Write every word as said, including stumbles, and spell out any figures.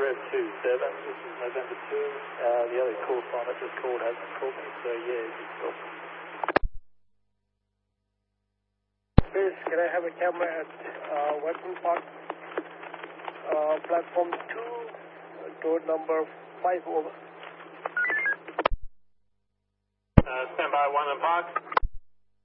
Red two seven, this is November two. Uh, the other call sign that just called hasn't called me, so yeah, just stop. Please, can I have a camera at uh, Western Park, uh, platform two, door number five over. Uh, stand by one and park.